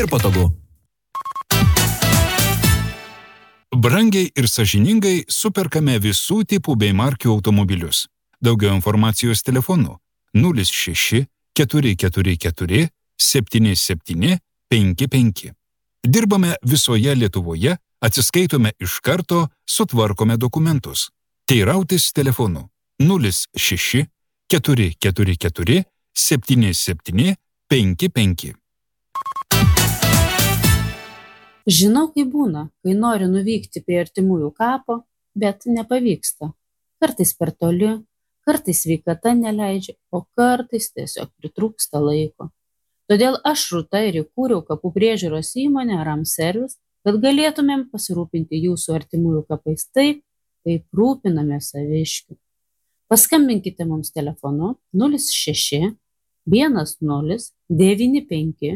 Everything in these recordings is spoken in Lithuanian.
ir patogu. Brangiai ir sąžiningai superkame visų tipų bei markių automobilius. Daugiau informacijos telefonu 06 444 77 55. Dirbame visoje Lietuvoje, atsiskaitome iš karto, sutvarkome dokumentus. Teirautis telefonu 06 444 77 55. Žinau, kaip būna, kai nori nuvykti prie artimųjų kapo, bet nepavyksta. Kartais per toli, kartais sveikata neleidžia, o kartais tiesiog pritrūksta laiko. Todėl aš Rūta ir įkūriau kapų priežiūros įmonę Ram Service, kad galėtumėm pasirūpinti jūsų artimųjų kapais taip, kaip rūpiname saviškių. Paskambinkite mums telefonu 06 10 95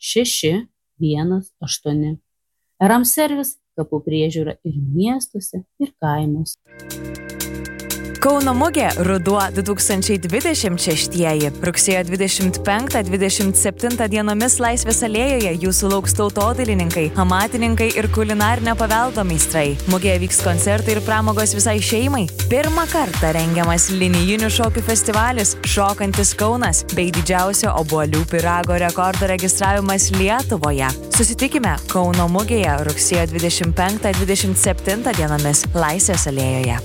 618. Ram Service kapų priežiūra ir miestuose, ir kaimuose. Kauno mugė Ruduo 2026. Rugsėjo 25-27 dienomis Laisvės alėjoje jūsų lauks tautodailininkai, amatininkai ir kulinarinio paveldo meistrai. Mugėje vyks koncertai ir pramogos visai šeimai. Pirmą kartą rengiamas linijinių šokių festivalis Šokantis Kaunas bei didžiausio obuolių pyrago rekordo registravimas Lietuvoje. Susitikime Kauno mugėje rugsėjo 25-27 dienomis Laisvės alėjoje.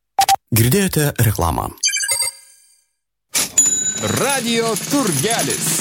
Girdėjote reklamą. Radio Turgelis.